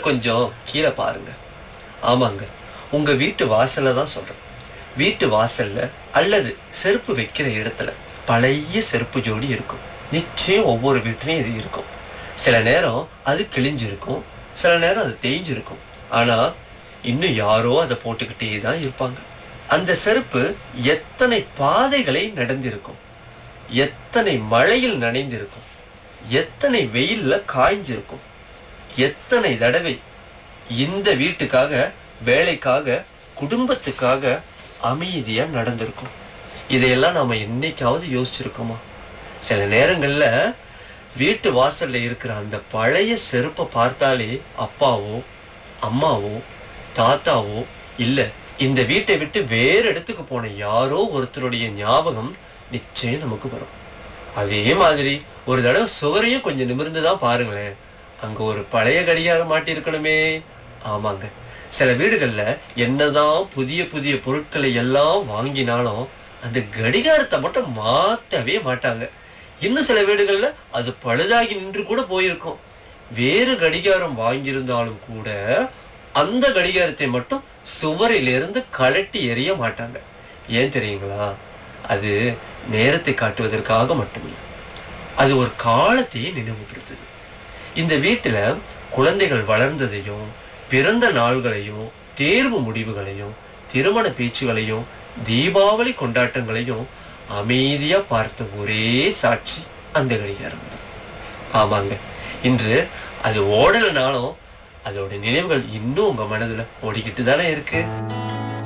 கொஞ்சம் கீழே பாருங்க. ஆமாங்க, உங்க வீட்டு வாசல்ல தான் சொல்றேன். வீட்டு வாசல்ல அல்லது செருப்பு வைக்கிற இடத்துல பழைய செருப்பு ஜோடி இருக்கும். நிச்சயம் ஒவ்வொரு வீட்லயும் இது இருக்கும். சில நேரம் அது கிழிஞ்சிருக்கும், சில நேரம் அது தேய்ஞ்சிருக்கும். ஆனா இன்னும் யாரோ அதை போட்டுக்கிட்டே தான் இருப்பாங்க. அந்த செருப்பு எத்தனை பாதைகளை நடந்திருக்கும், எத்தனை மழையில் நனைந்திருக்கும், எத்தனை வெயில்ல காய்ஞ்சிருக்கும், எத்தனை தடவை இந்த வீட்டுக்காக, வேலைக்காக, குடும்பத்துக்காக அமைதியா நடந்திருக்கும். இதையெல்லாம் நாம என்னைக்காவது யோசிச்சிருக்கோமா? சில நேரங்கள்ல வீட்டு வாசல்ல இருக்கிற அந்த பழைய செருப்பை பார்த்தாலே அப்பாவோ அம்மாவோ தாத்தாவோ இல்ல இந்த வீட்டை விட்டு வேறு இடத்துக்கு போன யாரோ ஒருத்தருடைய ஞாபகம் நிச்சயம் நமக்கு வரும். அதே மாதிரி ஒரு தடவை சுவரையும் கொஞ்சம் நிமிர்ந்துதான் பாருங்களேன், அங்க ஒரு பழைய கடிகாரம் மாட்டி இருக்கணுமே. ஆமாங்க, சில வீடுகள்ல என்னதான் புதிய புதிய பொருட்களை எல்லாம் வாங்கினாலும் அந்த கடிகாரத்தை மட்டும் மாத்தவே மாட்டாங்க. இன்னும் சில வீடுகள்ல அது பழுதாகி நின்று கூட போயிருக்கும். வேறு கடிகாரம் வாங்கியிருந்தாலும் கூட அந்த கடிகாரத்தை மட்டும் சுவரிலிருந்து கழட்டி எறிய மாட்டாங்க. ஏன் தெரியுங்களா? அது நேரத்தை காட்டுவதற்காக மட்டுமில்லை, அது ஒரு காலத்தையே நினைவுபடுத்துது. இந்த வீட்டுல குழந்தைகள் வளர்ந்ததையும், பிறந்த நாள்களையும், தேர்வு முடிவுகளையும், திருமண பேச்சுகளையும், தீபாவளி கொண்டாட்டங்களையும் அமைதியா பார்த்த ஒரே சாட்சி அந்த கடிகாரம். ஆமாங்க, இன்று அது ஓடலைனாலும் அதோட நினைவுகள் இன்னும் உங்க மனதுல ஓடிக்கிட்டு தானே இருக்கு.